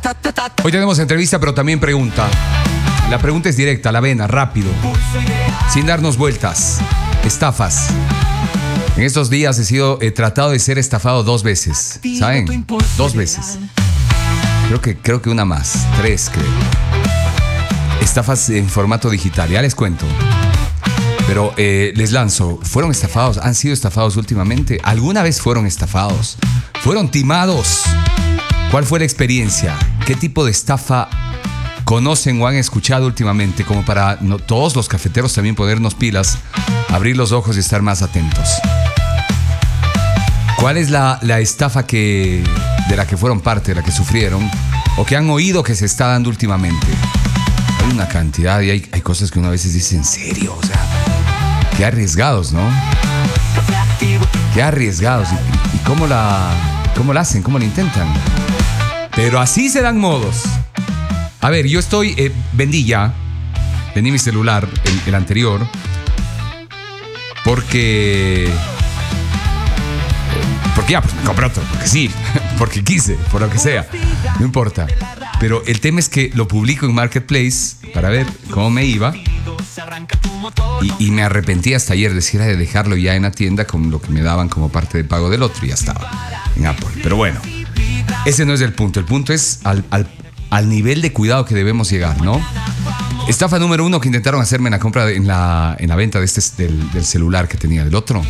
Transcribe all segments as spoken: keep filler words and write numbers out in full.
Hoy tenemos entrevista, pero también pregunta. La pregunta es directa, a la vena, rápido, sin darnos vueltas. Estafas. En estos días he sido he tratado de ser estafado dos veces, ¿saben? Dos veces. Creo que, creo que una más, tres creo. Estafas en formato digital, ya les cuento. Pero eh, les lanzo, ¿fueron estafados? ¿Han sido estafados últimamente? ¿Alguna vez fueron estafados? ¿Fueron timados? ¿Cuál fue la experiencia? ¿Qué tipo de estafa conocen o han escuchado últimamente? Como para no, todos los cafeteros también ponernos pilas, abrir los ojos y estar más atentos. ¿Cuál es la, la estafa que, de la que fueron parte, de la que sufrieron o que han oído que se está dando últimamente? Hay una cantidad y hay, hay cosas que uno a veces dice, ¿en serio? O sea, qué arriesgados, ¿no? Qué arriesgados. ¿Y, y cómo, la, cómo la hacen? ¿Cómo la intentan? Pero así se dan modos. A ver, yo estoy... Eh, vendí ya. Vendí mi celular, el, el anterior. Porque... Porque ya, pues me compré otro. Porque sí. Porque quise. Por lo que sea. No importa. Pero el tema es que lo publico en Marketplace para ver cómo me iba. Y, y me arrepentí hasta ayer de decir de dejarlo ya en la tienda con lo que me daban como parte de pago del otro y ya estaba en Apple. Pero bueno, ese no es el punto. El punto es al, al, al nivel de cuidado que debemos llegar, ¿no? Estafa número uno que intentaron hacerme en la compra, de, en, la, en la venta de este, del, del celular que tenía, del otro.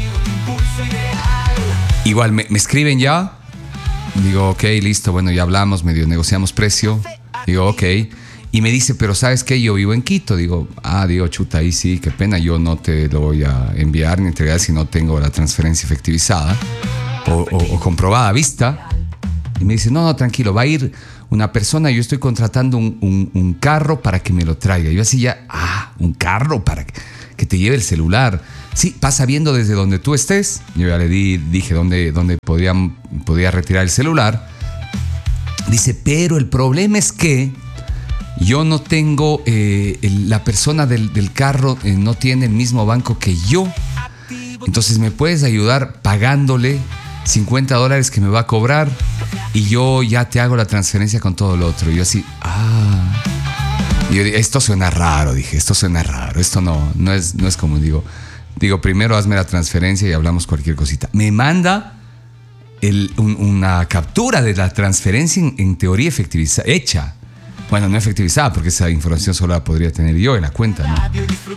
Igual me, me escriben ya. Digo, ok, listo, bueno, ya hablamos, medio negociamos precio. Digo, ok. Y me dice, pero ¿sabes qué? Yo vivo en Quito. Digo, ah, digo, chuta, ahí sí, qué pena. Yo no te lo voy a enviar ni entregar si no tengo la transferencia efectivizada o, o, o comprobada a vista. Y me dice, no, no, tranquilo, va a ir una persona. Yo estoy contratando un, un, un carro para que me lo traiga. Yo así ya, ah, un carro para que, que te lleve el celular. Sí, pasa viendo desde donde tú estés. Yo ya le di, dije dónde, dónde podía, podía retirar el celular. Dice, pero el problema es que yo no tengo, eh, el, la persona del, del carro eh, no tiene el mismo banco que yo. Entonces me puedes ayudar pagándole cincuenta dólares que me va a cobrar y yo ya te hago la transferencia con todo lo otro. Y yo así, ah. Y yo dije, esto suena raro, dije, esto suena raro. Esto no, no es, no es como digo. Digo, primero hazme la transferencia y hablamos cualquier cosita. Me manda el, un, una captura de la transferencia en, en teoría efectivizada, hecha. Bueno, no efectivizada porque esa información solo la podría tener yo en la cuenta, ¿no?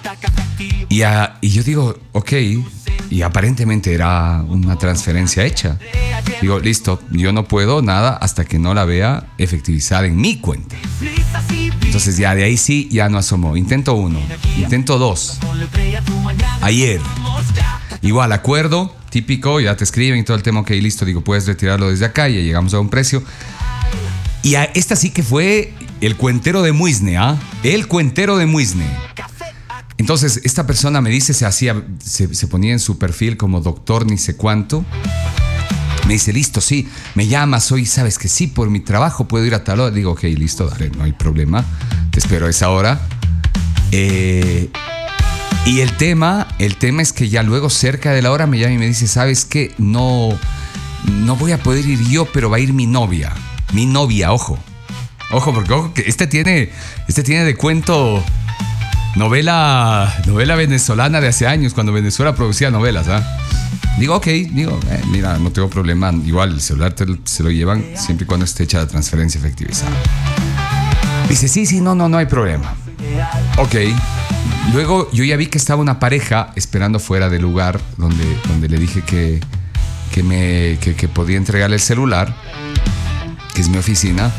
Y, a, y yo digo, ok, y aparentemente era una transferencia hecha. Digo, listo, yo no puedo nada hasta que no la vea efectivizada en mi cuenta. Entonces ya de ahí sí, ya no asomó. Intento uno, intento dos. Ayer, igual, acuerdo, típico, ya te escriben y todo el tema, ok, listo, digo, puedes retirarlo desde acá, ya llegamos a un precio. Y a esta sí que fue el cuentero de Muisne, ¿ah? ¿eh? El cuentero de Muisne. Entonces, esta persona me dice, se hacía, se, se ponía en su perfil como doctor ni sé cuánto. Me dice, listo, sí, me llamas hoy, sabes que sí, por mi trabajo puedo ir a tal hora. Digo, ok, listo, dale, no hay problema, te espero a esa hora. Eh, y el tema, el tema es que ya luego cerca de la hora me llama y me dice, ¿sabes qué? No, no voy a poder ir yo, pero va a ir mi novia. Mi novia, ojo. Ojo, porque ojo, que este tiene, este tiene de cuento novela, novela venezolana de hace años, cuando Venezuela producía novelas, ¿ah? ¿eh? Digo, ok, digo, eh, mira, no tengo problema. Igual el celular te, se lo llevan siempre y cuando esté hecha la transferencia efectivizada. Dice, sí, sí, no, no, no hay problema. Ok. Luego yo ya vi que estaba una pareja esperando fuera del lugar donde, donde le dije que, que, me, que, que podía entregarle el celular, que es mi oficina.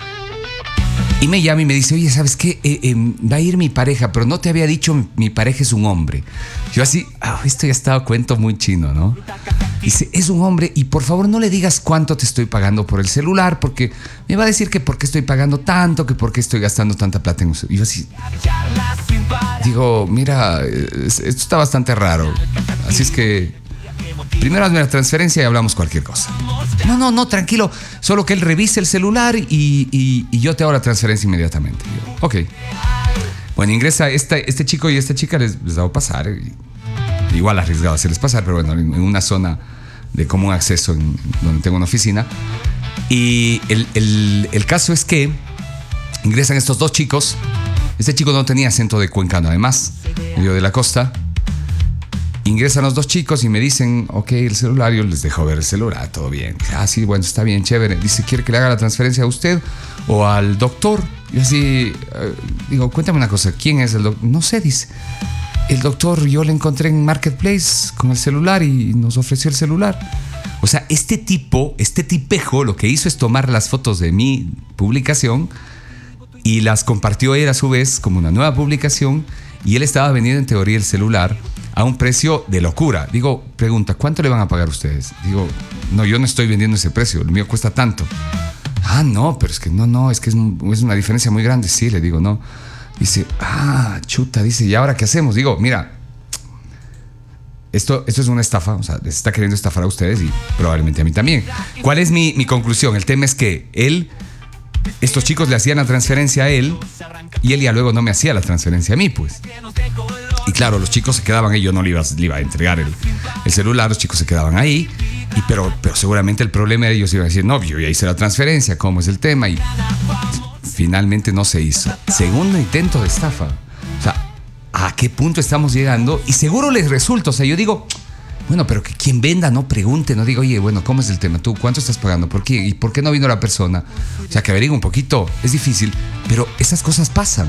Y me llama y me dice, oye, ¿sabes qué? Eh, eh, va a ir mi pareja, pero no te había dicho, mi, mi pareja es un hombre. Yo así, oh, esto ya estaba cuento muy chino, ¿no? Dice, es un hombre y por favor no le digas cuánto te estoy pagando por el celular, porque me va a decir que por qué estoy pagando tanto, que por qué estoy gastando tanta plata en eso. Y yo así, digo, mira, esto está bastante raro. Así es que primero hazme la transferencia y hablamos cualquier cosa. No, no, no, tranquilo. Solo que él revise el celular y, y, y yo te hago la transferencia inmediatamente. Yo, ok. Bueno, ingresa esta, este chico y esta chica, les, les hago pasar. Y, igual arriesgado hacerles pasar, pero bueno, en, en una zona de común acceso en, donde tengo una oficina. Y el, el, el caso es que ingresan estos dos chicos. Este chico no tenía acento de cuencano, además, medio de la costa. Ingresan los dos chicos y me dicen, ok, el celular, yo les dejo ver el celular, todo bien. Ah, sí, bueno, está bien, chévere. Dice, ¿quiere que le haga la transferencia a usted o al doctor? Y así, uh, digo, cuéntame una cosa, ¿quién es el doctor? No sé, dice. El doctor yo le encontré en Marketplace con el celular y nos ofreció el celular. O sea, este tipo, este tipejo, lo que hizo es tomar las fotos de mi publicación y las compartió él a su vez como una nueva publicación, y él estaba vendiendo en teoría el celular a un precio de locura. Digo, pregunta, ¿cuánto le van a pagar ustedes? Digo, no, yo no estoy vendiendo ese precio, el mío cuesta tanto. Ah, no, pero es que no, no, es que es, es una diferencia muy grande. Sí, le digo, no. Dice, ah, chuta, dice, ¿y ahora qué hacemos? Digo, mira, esto, esto es una estafa, o sea, les está queriendo estafar a ustedes y probablemente a mí también. ¿Cuál es mi, mi conclusión? El tema es que él, estos chicos le hacían la transferencia a él y él ya luego no me hacía la transferencia a mí, pues. Y claro, los chicos se quedaban ahí, yo no le iba, le iba a entregar el, el celular, los chicos se quedaban ahí, y, pero, pero seguramente el problema era ellos iban a decir, no, yo ya hice la transferencia, ¿cómo es el tema? Y finalmente no se hizo. Segundo intento de estafa. O sea, ¿a qué punto estamos llegando? Y seguro les resulta, o sea, yo digo, bueno, pero que quien venda no pregunte, no diga, oye, bueno, ¿cómo es el tema? ¿Tú cuánto estás pagando? ¿Por qué? ¿Y por qué no vino la persona? O sea, que averigüe un poquito, es difícil, pero esas cosas pasan.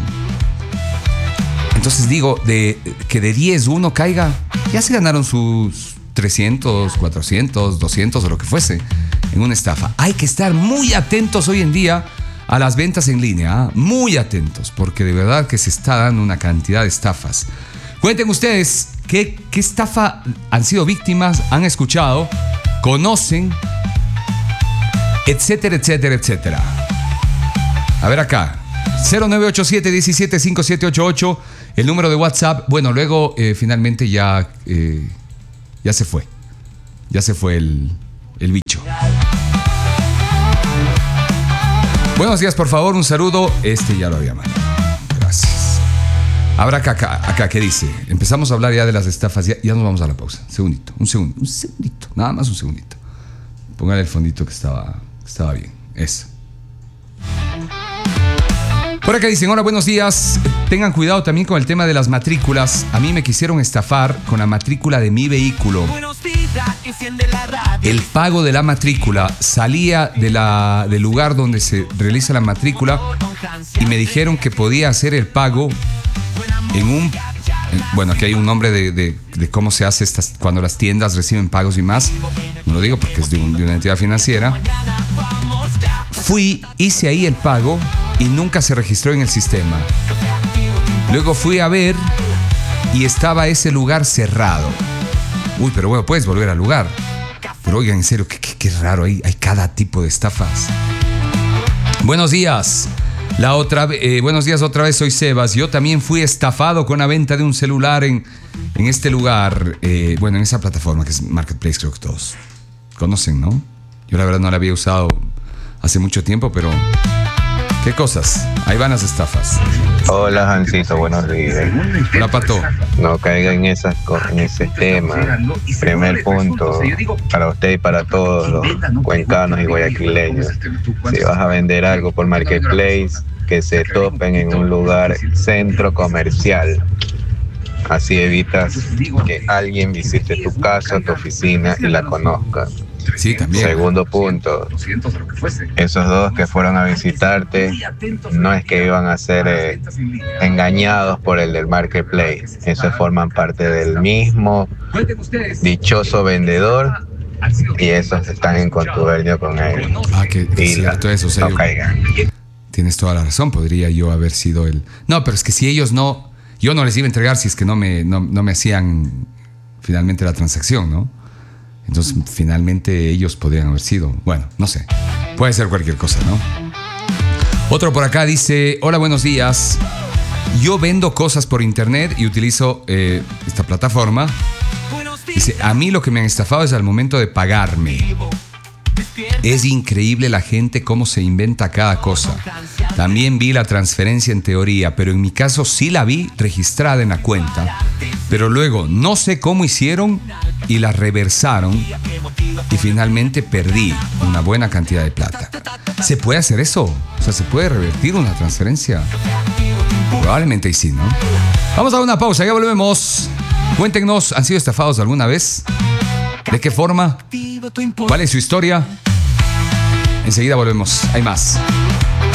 Entonces digo, de, que de diez uno caiga, ya se ganaron sus trescientos, cuatrocientos, doscientos o lo que fuese en una estafa. Hay que estar muy atentos hoy en día a las ventas en línea, ¿eh? Muy atentos, porque de verdad que se está dando una cantidad de estafas. Cuenten ustedes qué, qué estafa han sido víctimas, han escuchado, conocen, etcétera, etcétera, etcétera. A ver acá, cero nueve ocho siete, diecisiete, cincuenta y siete ochenta y ocho, el número de WhatsApp. Bueno, luego eh, finalmente ya, eh, ya se fue, ya se fue el, el bicho. Buenos días, por favor, un saludo. Este ya lo había mandado. Gracias. Ahora acá, acá, acá, ¿qué dice? Empezamos a hablar ya de las estafas. Ya, ya nos vamos a la pausa. Un segundito, un segundito, un segundito. Nada más un segundito. Póngale el fondito que estaba, que estaba bien. Eso. Por acá dicen, hola, buenos días. Tengan cuidado también con el tema de las matrículas. A mí me quisieron estafar con la matrícula de mi vehículo. El pago de la matrícula salía de la, del lugar donde se realiza la matrícula y me dijeron que podía hacer el pago en un... En, bueno, aquí hay un nombre de, de, de cómo se hace estas, cuando las tiendas reciben pagos y más. No lo digo porque es de, un, de una entidad financiera. Fui, hice ahí el pago y nunca se registró en el sistema. Luego fui a ver y estaba ese lugar cerrado. Uy, pero bueno, puedes volver al lugar. Pero oigan, en serio, qué, qué, qué raro, hay, hay cada tipo de estafas. Buenos días. La otra, eh, buenos días otra vez, soy Sebas. Yo también fui estafado con la venta de un celular en, en este lugar. Eh, bueno, en esa plataforma que es Marketplace, creo que todos conocen, ¿no? Yo la verdad no la había usado hace mucho tiempo, pero... ¿Qué cosas? Ahí van las estafas. Hola, Jancito, buenos días. Hola, Pato. No caiga en, esas, en ese tema. Primer punto, para usted y para todos los cuencanos y guayaquileños. Si vas a vender algo por Marketplace, que se topen en un lugar centro comercial. Así evitas que alguien visite tu casa, tu oficina y la conozca. Sí, también. Segundo punto, esos dos que fueron a visitarte no es que iban a ser eh, engañados por el del Marketplace. Esos forman parte del mismo dichoso vendedor y esos están en contubernio con él. Ah, que, que es cierto eso. O sea, no yo, caigan. Tienes toda la razón, podría yo haber sido el... No, pero es que si ellos no... Yo no les iba a entregar si es que no me, no, no me hacían finalmente la transacción, ¿no? Entonces, finalmente ellos podrían haber sido. Bueno, no sé. Puede ser cualquier cosa, ¿no? Otro por acá dice, hola, buenos días. Yo vendo cosas por internet y utilizo eh, esta plataforma. Dice, a mí lo que me han estafado es al momento de pagarme. Es increíble la gente cómo se inventa cada cosa. También vi la transferencia en teoría, pero en mi caso sí la vi registrada en la cuenta. Pero luego no sé cómo hicieron y la reversaron y finalmente perdí una buena cantidad de plata. ¿Se puede hacer eso? O sea, ¿se puede revertir una transferencia? Probablemente y sí, ¿no? Vamos a dar una pausa, ya volvemos. Cuéntenos, ¿han sido estafados alguna vez? ¿De qué forma? ¿Cuál es su historia? Enseguida volvemos, hay más.